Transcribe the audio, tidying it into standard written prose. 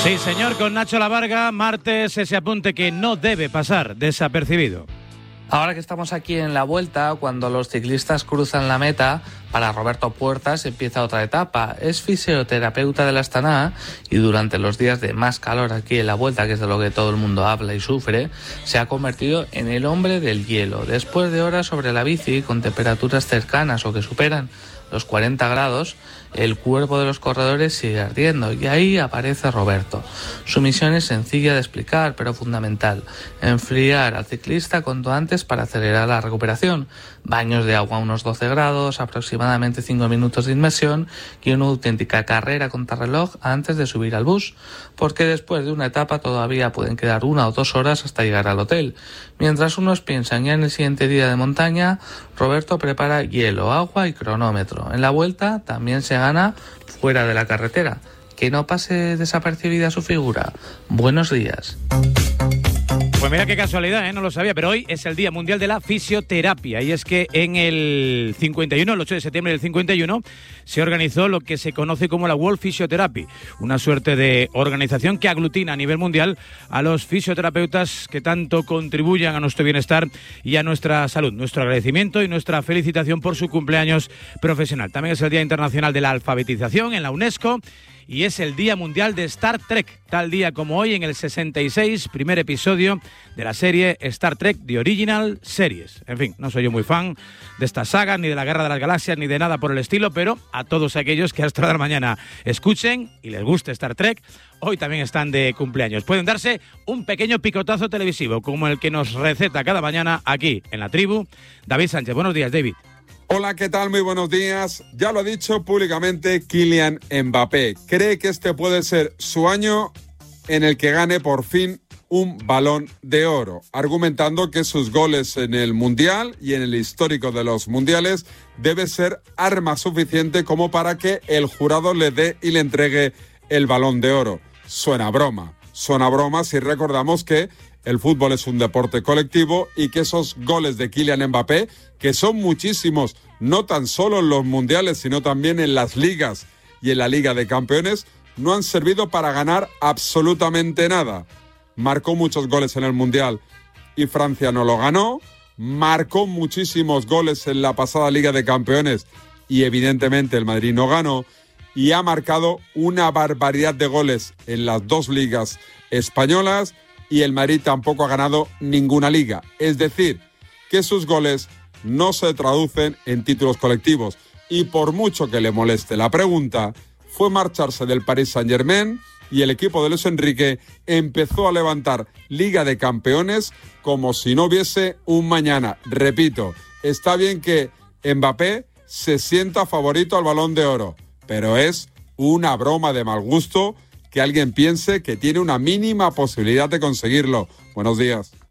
Sí, señor, con Nacho Lavarga, martes, ese apunte que no debe pasar desapercibido. Ahora que estamos aquí en la vuelta, cuando los ciclistas cruzan la meta, para Roberto Puertas empieza otra etapa. Es fisioterapeuta de la Astana y durante los días de más calor aquí en la vuelta, que es de lo que todo el mundo habla y sufre, se ha convertido en el hombre del hielo. Después de horas sobre la bici, con temperaturas cercanas o que superan los 40 grados, el cuerpo de los corredores sigue ardiendo y ahí aparece Roberto. Su misión es sencilla de explicar, pero fundamental: enfriar al ciclista cuanto antes para acelerar la recuperación. Baños de agua a unos 12 grados, aproximadamente 5 minutos de inmersión y una auténtica carrera contrarreloj antes de subir al bus, porque después de una etapa todavía pueden quedar 1 o 2 horas hasta llegar al hotel. Mientras unos piensan ya en el siguiente día de montaña, Roberto prepara hielo, agua y cronómetro. En la vuelta también se gana fuera de la carretera. Que no pase desapercibida su figura. Buenos días. Pues mira qué casualidad, no lo sabía, pero hoy es el Día Mundial de la Fisioterapia y es que en el 51, el 8 de septiembre del 51, se organizó lo que se conoce como la World Physiotherapy, una suerte de organización que aglutina a nivel mundial a los fisioterapeutas que tanto contribuyan a nuestro bienestar y a nuestra salud. Nuestro agradecimiento y nuestra felicitación por su cumpleaños profesional. También es el Día Internacional de la Alfabetización en la UNESCO y es el Día Mundial de Star Trek, tal día como hoy en el 66, primer episodio de la serie Star Trek The Original Series. En fin, no soy yo muy fan de esta saga, ni de la Guerra de las Galaxias, ni de nada por el estilo, pero a todos aquellos que hasta la mañana escuchen y les guste Star Trek, hoy también están de cumpleaños. Pueden darse un pequeño picotazo televisivo, como el que nos receta cada mañana aquí en La Tribu David Sánchez. Buenos días, David. Hola, ¿qué tal? Muy buenos días. Ya lo ha dicho públicamente Kylian Mbappé. Cree que este puede ser su año en el que gane por fin un Balón de Oro, argumentando que sus goles en el Mundial y en el histórico de los Mundiales debe ser arma suficiente como para que el jurado le dé y le entregue el Balón de Oro. Suena broma si recordamos que el fútbol es un deporte colectivo y que esos goles de Kylian Mbappé, que son muchísimos, no tan solo en los mundiales, sino también en las ligas y en la Liga de Campeones, no han servido para ganar absolutamente nada. Marcó muchos goles en el Mundial y Francia no lo ganó, marcó muchísimos goles en la pasada Liga de Campeones y evidentemente el Madrid no ganó, y ha marcado una barbaridad de goles en las 2 ligas españolas, y el Madrid tampoco ha ganado ninguna liga. Es decir, que sus goles no se traducen en títulos colectivos. Y por mucho que le moleste la pregunta, fue marcharse del Paris Saint-Germain y el equipo de Luis Enrique empezó a levantar Liga de Campeones como si no hubiese un mañana. Repito, está bien que Mbappé se sienta favorito al Balón de Oro, pero es una broma de mal gusto que alguien piense que tiene una mínima posibilidad de conseguirlo. Buenos días.